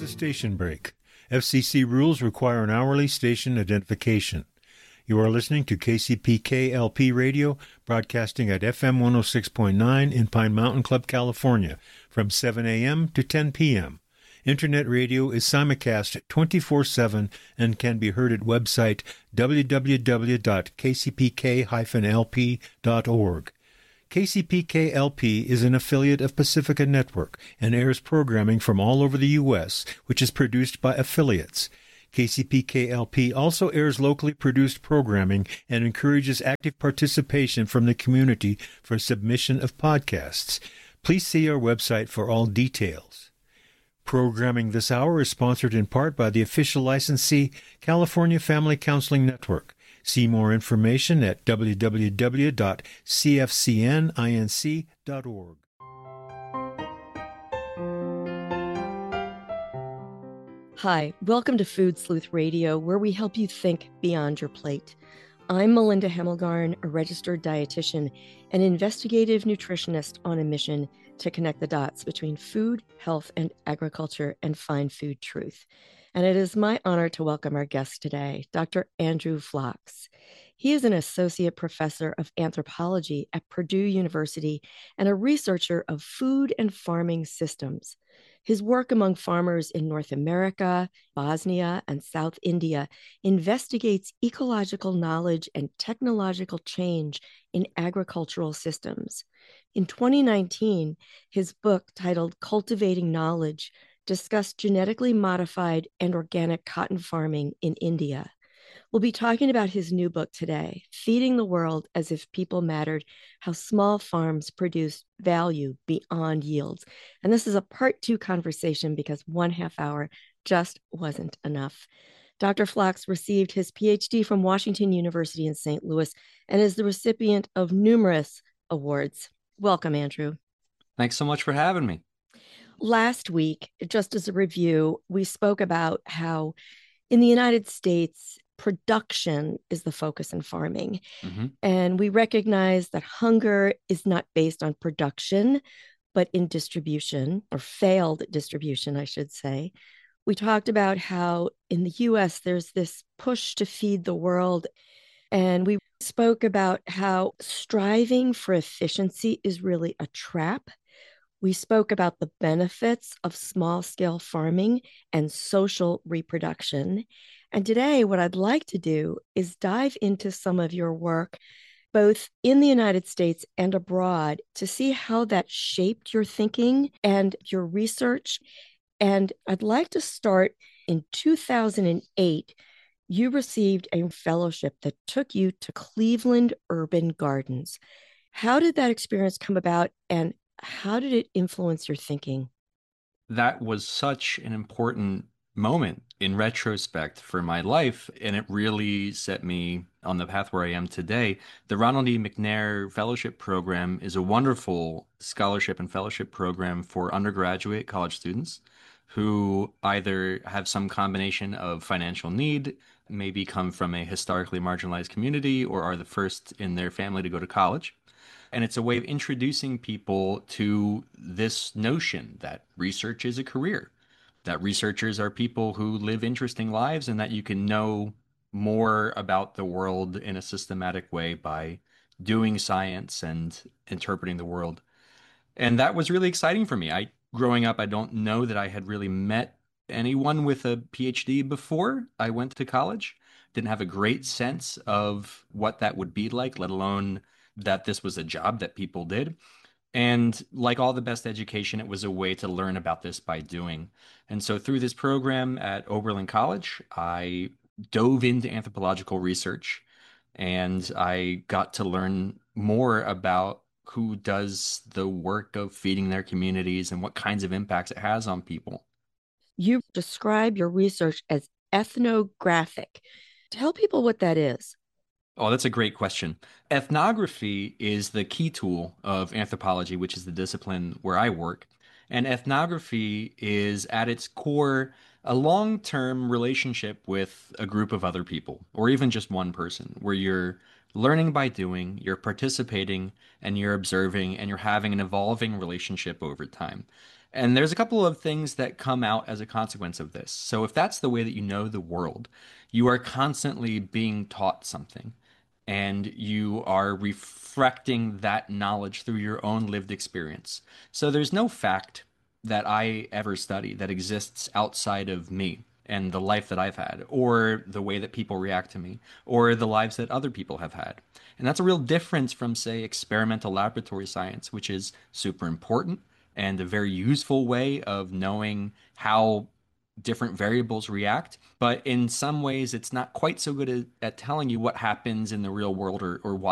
is a station break. FCC rules require an hourly station identification. You are listening to KCPK LP Radio, broadcasting at FM 106.9 in Pine Mountain Club, California, from 7 a.m. to 10 p.m. Internet radio is simulcast 24/7 and can be heard at website www.kcpk-lp.org. KCPK-LP is an affiliate of Pacifica Network and airs programming from all over the U.S., which is produced by affiliates. KCPK-LP also airs locally produced programming and encourages active participation from the community for submission of podcasts. Please see our website for all details. Programming this hour is sponsored in part by the official licensee, California Family Counseling Network. See more information at www.cfcninc.org. Hi, welcome to Food Sleuth Radio, where we help you think beyond your plate. I'm Melinda Hemmelgarn, a registered dietitian and investigative nutritionist on a mission to connect the dots between food, health, and agriculture and find food truth. And it is my honor to welcome our guest today, Dr. Andrew Flachs. He is an associate professor of anthropology at Purdue University and a researcher of food and farming systems. His work among farmers in North America, Bosnia, and South India investigates ecological knowledge and technological change in agricultural systems. In 2019, his book titled Cultivating Knowledge discussed genetically modified and organic cotton farming in India. We'll be talking about his new book today, Feeding the World as If People Mattered, How Small Farms Produce Value Beyond Yields. And this is a part 2 conversation because 1/2 hour just wasn't enough. Dr. Flachs received his PhD from Washington University in St. Louis and is the recipient of numerous awards. Welcome, Andrew. Thanks so much for having me. Last week, just as a review, we spoke about how in the United States, production is the focus in farming. Mm-hmm. And we recognize that hunger is not based on production, but in distribution, or failed distribution, I should say. We talked about how in the US, there's this push to feed the world. And we spoke about how striving for efficiency is really a trap. We spoke about the benefits of small-scale farming and social reproduction. And today, what I'd like to do is dive into some of your work, both in the United States and abroad, to see how that shaped your thinking and your research. And I'd like to start in 2008. You received a fellowship that took you to Cleveland Urban Gardens. How did that experience come about, and how did it influence your thinking? That was such an important moment in retrospect for my life, and it really set me on the path where I am today. The Ronald E. McNair Fellowship Program is a wonderful scholarship and fellowship program for undergraduate college students who either have some combination of financial need, maybe come from a historically marginalized community, or are the first in their family to go to college. And it's a way of introducing people to this notion that research is a career, that researchers are people who live interesting lives, and that you can know more about the world in a systematic way by doing science and interpreting the world. And that was really exciting for me. Growing up, I don't know that I had really met anyone with a PhD before I went to college. Didn't have a great sense of what that would be like, let alone that this was a job that people did. And like all the best education, it was a way to learn about this by doing. And so through this program at Oberlin College, I dove into anthropological research, and I got to learn more about who does the work of feeding their communities and what kinds of impacts it has on people. You describe your research as ethnographic. Tell people what that is. Oh, that's a great question. Ethnography is the key tool of anthropology, which is the discipline where I work. And ethnography is at its core a long-term relationship with a group of other people, or even just one person, where you're learning by doing, you're participating, and you're observing, and you're having an evolving relationship over time. And there's a couple of things that come out as a consequence of this. So if that's the way that you know the world, you are constantly being taught something and you are reflecting that knowledge through your own lived experience. So there's no fact that I ever study that exists outside of me and the life that I've had, or the way that people react to me, or the lives that other people have had. And that's a real difference from, say, experimental laboratory science, which is super important and a very useful way of knowing how different variables react. But in some ways, it's not quite so good at telling you what happens in the real world or why